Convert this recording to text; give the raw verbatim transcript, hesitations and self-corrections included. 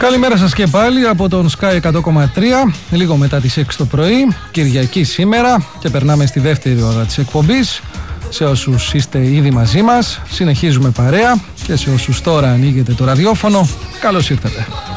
Καλημέρα σας και πάλι από τον Sky εκατό κόμμα τρία, λίγο μετά τις έξι το πρωί, Κυριακή σήμερα, και περνάμε στη δεύτερη ώρα της εκπομπής. Σε όσους είστε ήδη μαζί μας, συνεχίζουμε παρέα, και σε όσους τώρα ανοίγετε το ραδιόφωνο, καλώς ήρθατε.